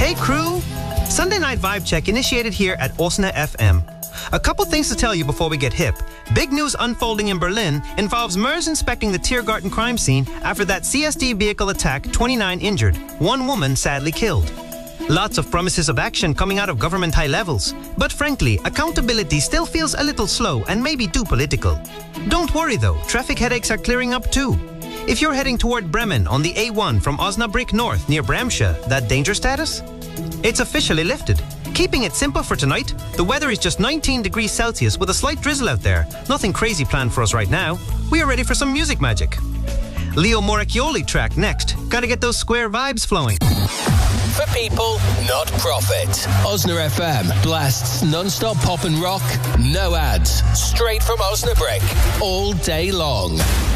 Hey crew! Sunday Night Vibe Check initiated here at Osna FM. A couple things to tell you before we get hip. Big news unfolding in Berlin involves MERS inspecting the Tiergarten crime scene after that CSD vehicle attack, 29 injured, 1 woman sadly killed. Lots of promises of action coming out of government high levels. But frankly, accountability still feels a little slow and maybe too political. Don't worry though, traffic headaches are clearing up too. If you're heading toward Bremen on the A1 from Osnabrück North near Bramsche, that danger status? It's officially lifted. Keeping it simple for tonight, the weather is just 19 degrees Celsius with a slight drizzle out there. Nothing crazy planned for us right now. We are ready for some music magic. Leo Moracchioli track next. Gotta get those square vibes flowing. For people, not profit. Osna FM blasts non-stop pop and rock, no ads, straight from Osnabrück, all day long.